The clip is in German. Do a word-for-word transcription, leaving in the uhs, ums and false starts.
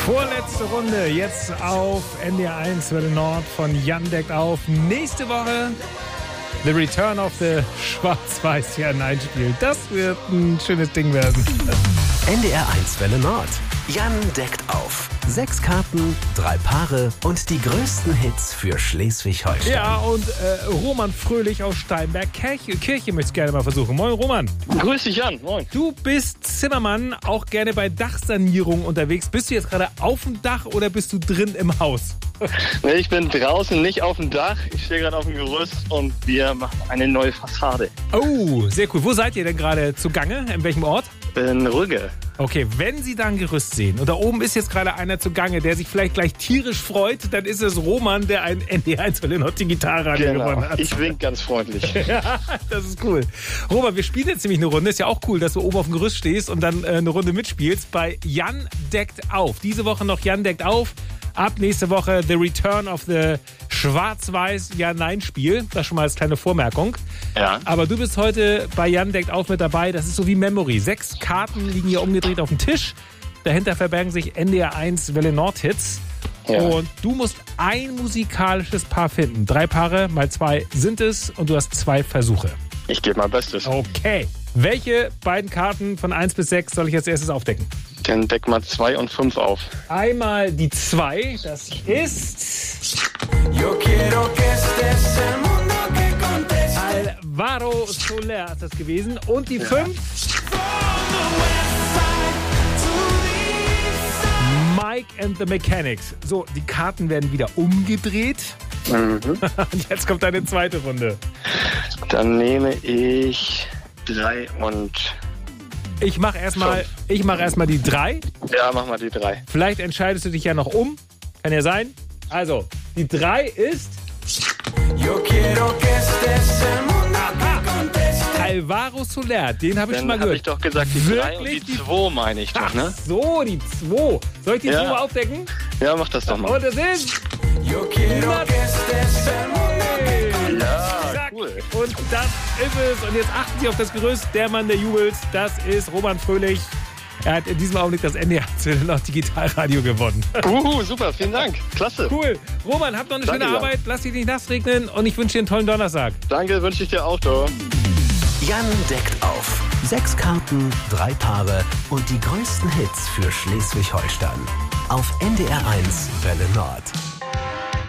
Vorletzte Runde jetzt auf N D R eins Welle Nord von Jan deckt auf. Nächste Woche The Return of the Schwarz-Weiß Ja Nein Spiel. Das wird ein schönes Ding werden. N D R eins Welle Nord. Jan deckt auf. Sechs Karten, drei Paare und die größten Hits für Schleswig-Holstein. Ja, und äh, Roman Fröhlich aus Steinberg Kirche, Kirche möchte ich gerne mal versuchen. Moin, Roman. Grüß dich, Jan. Moin. Du bist Zimmermann, auch gerne bei Dachsanierung unterwegs. Bist du jetzt gerade auf dem Dach oder bist du drin im Haus? Nee, ich bin draußen, nicht auf dem Dach. Ich stehe gerade auf dem Gerüst und wir machen eine neue Fassade. Oh, sehr cool. Wo seid ihr denn gerade zugange? In welchem Ort? In Rügge. Okay, wenn Sie da ein Gerüst sehen und da oben ist jetzt gerade einer zugange, der sich vielleicht gleich tierisch freut, dann ist es Roman, der ein N D R eins Welle Nord Digitalradio Genau. gewonnen hat. Ich wink ganz freundlich. Ja, das ist cool. Roman, wir spielen jetzt nämlich eine Runde. Ist ja auch cool, dass du oben auf dem Gerüst stehst und dann äh, eine Runde mitspielst bei Jan deckt auf. Diese Woche noch Jan deckt auf. Ab nächste Woche The Return of the Schwarz-Weiß Ja-Nein-Spiel. Das schon mal als kleine Vormerkung. Ja. Aber du bist heute bei Jan deckt auf mit dabei. Das ist so wie Memory. Sechs Karten liegen hier umgedreht auf dem Tisch. Dahinter verbergen sich N D R eins Welle Nord Hits. Ja. Und du musst ein musikalisches Paar finden. Drei Paare mal zwei sind es und du hast zwei Versuche. Ich gebe mein Bestes. Okay. Welche beiden Karten von eins bis sechs soll ich als erstes aufdecken? Dann deck mal zwei und fünf auf. Einmal die zwei, das ist Alvaro Soler ist das gewesen. Und die fünf Mike and the Mechanics. So, die Karten werden wieder umgedreht. Mhm. Und jetzt kommt eine zweite Runde. Dann nehme ich drei und... Ich mache erstmal ich mach erstmal die drei. Ja, mach mal die drei. Vielleicht entscheidest du dich ja noch um. Kann ja sein. Also, die drei ist Alvaro Soler. Den habe ich schon mal Dann habe gehört. ich doch gesagt, die drei und die zwei meine ich doch, Ach ne? so, die zwei. Soll ich die Ja. zwei mal aufdecken? Ja, mach das doch mal. Und es ist... Ja, cool. Und das ist es. Und jetzt achten Sie auf das Gerüst. Der Mann, der jubelt, das ist Roman Fröhlich. Er hat in diesem Augenblick das N D R eins Welle Nord Digitalradio gewonnen. Uhu, super, vielen Dank. Klasse. Cool. Roman, habt noch eine Danke, schöne Jan. Arbeit. Lass dich nicht nass regnen. Und ich wünsche dir einen tollen Donnerstag. Danke, wünsche ich dir auch, du. Jan deckt auf. Sechs Karten, drei Paare und die größten Hits für Schleswig-Holstein. Auf N D R eins Welle Nord.